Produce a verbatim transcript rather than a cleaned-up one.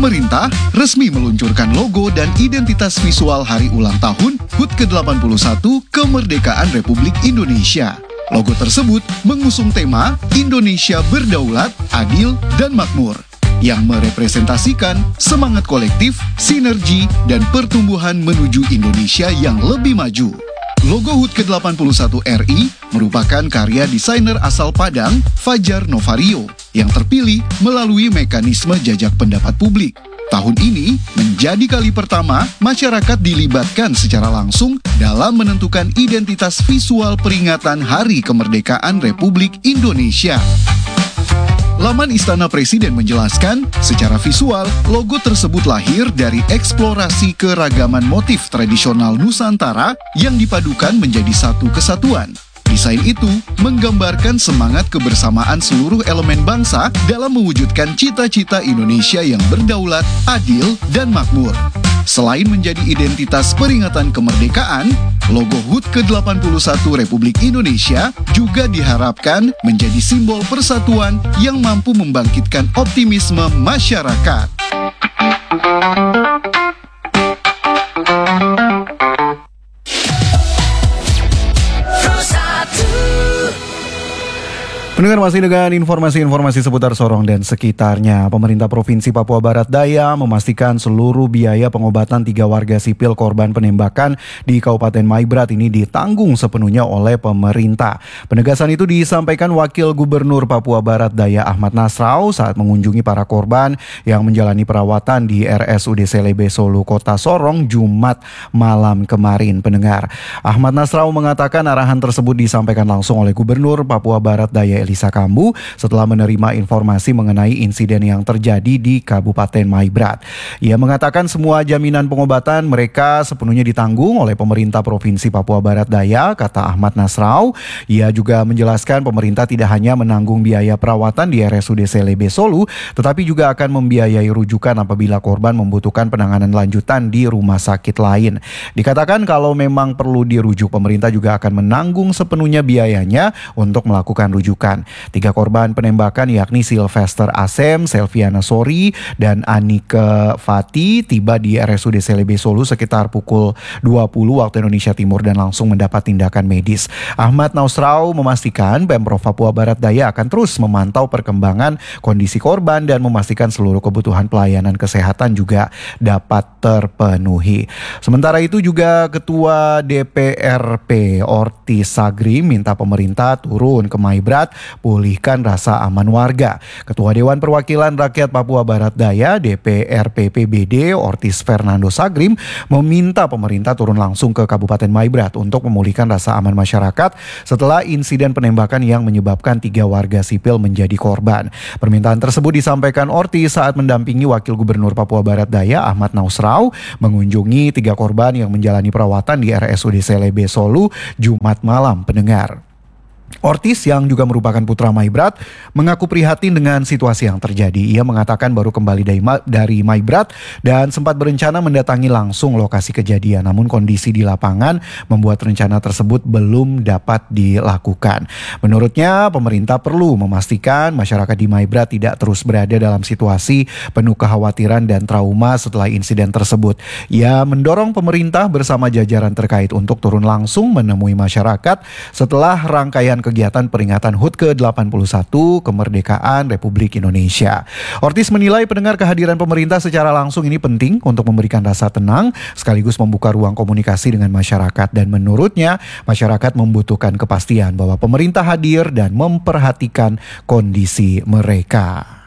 Pemerintah resmi meluncurkan logo dan identitas visual hari ulang tahun H U T ke delapan puluh satu Kemerdekaan Republik Indonesia. Logo tersebut mengusung tema Indonesia Berdaulat, Adil, dan Makmur, yang merepresentasikan semangat kolektif, sinergi, dan pertumbuhan menuju Indonesia yang lebih maju. Logo H U T ke delapan puluh satu R I merupakan karya desainer asal Padang, Fajar Novario, yang terpilih melalui mekanisme jajak pendapat publik. Tahun ini menjadi kali pertama masyarakat dilibatkan secara langsung dalam menentukan identitas visual peringatan Hari Kemerdekaan Republik Indonesia. Laman Istana Presiden menjelaskan, secara visual, logo tersebut lahir dari eksplorasi keragaman motif tradisional Nusantara yang dipadukan menjadi satu kesatuan. Desain itu menggambarkan semangat kebersamaan seluruh elemen bangsa dalam mewujudkan cita-cita Indonesia yang berdaulat, adil, dan makmur. Selain menjadi identitas peringatan kemerdekaan, logo H U T ke delapan puluh satu Republik Indonesia juga diharapkan menjadi simbol persatuan yang mampu membangkitkan optimisme masyarakat. Pendengar, masih dengan informasi-informasi seputar Sorong dan sekitarnya. Pemerintah Provinsi Papua Barat Daya memastikan seluruh biaya pengobatan tiga warga sipil korban penembakan di Kabupaten Maibrat ini ditanggung sepenuhnya oleh pemerintah. Penegasan itu disampaikan Wakil Gubernur Papua Barat Daya Ahmad Nasrau saat mengunjungi para korban yang menjalani perawatan di R S U D Selebe Solu Kota Sorong Jumat malam kemarin. Pendengar, Ahmad Nasrau mengatakan arahan tersebut disampaikan langsung oleh Gubernur Papua Barat Daya Elisa Kambu setelah menerima informasi mengenai insiden yang terjadi di Kabupaten Maibrat. Ia mengatakan semua jaminan pengobatan mereka sepenuhnya ditanggung oleh pemerintah Provinsi Papua Barat Daya, kata Ahmad Nasrau. Ia juga menjelaskan pemerintah tidak hanya menanggung biaya perawatan di R S U D Selebe Solu, tetapi juga akan membiayai rujukan apabila korban membutuhkan penanganan lanjutan di rumah sakit lain. Dikatakan kalau memang perlu dirujuk, pemerintah juga akan menanggung sepenuhnya biayanya untuk melakukan rujukan. Tiga korban penembakan yakni Sylvester Asem, Selviana Sori, dan Anike Fati tiba di R S U D Selebe Solu sekitar pukul dua puluh waktu Indonesia Timur dan langsung mendapat tindakan medis. Ahmad Nasrau memastikan Pemprov Papua Barat Daya akan terus memantau perkembangan kondisi korban dan memastikan seluruh kebutuhan pelayanan kesehatan juga dapat terpenuhi. Sementara itu juga Ketua D P R P Ortis Sagri minta pemerintah turun ke Maibrat pulihkan rasa aman warga. Ketua Dewan Perwakilan Rakyat Papua Barat Daya D P R P P B D Ortis Fernando Sagrim meminta pemerintah turun langsung ke Kabupaten Maibrat untuk memulihkan rasa aman masyarakat setelah insiden penembakan yang menyebabkan tiga warga sipil menjadi korban. Permintaan tersebut disampaikan Ortis saat mendampingi Wakil Gubernur Papua Barat Daya Ahmad Nasrau mengunjungi tiga korban yang menjalani perawatan di R S U D Selebe Solu Jumat malam. Pendengar, Ortis yang juga merupakan putra Maibrat mengaku prihatin dengan situasi yang terjadi. Ia mengatakan baru kembali dari, Ma- dari Maibrat dan sempat berencana mendatangi langsung lokasi kejadian. Namun kondisi di lapangan membuat rencana tersebut belum dapat dilakukan. Menurutnya pemerintah perlu memastikan masyarakat di Maibrat tidak terus berada dalam situasi penuh kekhawatiran dan trauma setelah insiden tersebut. Ia mendorong pemerintah bersama jajaran terkait untuk turun langsung menemui masyarakat setelah rangkaian kegiatan peringatan H U T ke delapan puluh satu Kemerdekaan Republik Indonesia. Ortis menilai pendengar kehadiran pemerintah secara langsung ini penting untuk memberikan rasa tenang sekaligus membuka ruang komunikasi dengan masyarakat, dan menurutnya masyarakat membutuhkan kepastian bahwa pemerintah hadir dan memperhatikan kondisi mereka.